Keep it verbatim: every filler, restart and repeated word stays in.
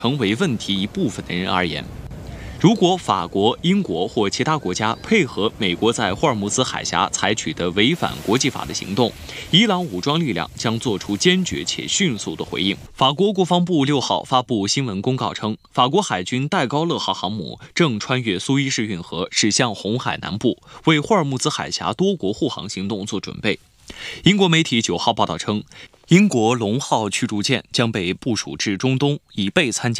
成为问题一部分的人而言。如果法国、英国或其他国家配合美国在霍尔木兹海峡采取的违反国际法的行动，伊朗武装力量将做出坚决且迅速的回应。法国国防部六号发布新闻公告称，法国海军戴高乐号航母正穿越苏伊士运河驶向红海南部，为霍尔木兹海峡多国护航行动做准备。英国媒体九号报道称，英国龙号驱逐舰将被部署至中东，以备参加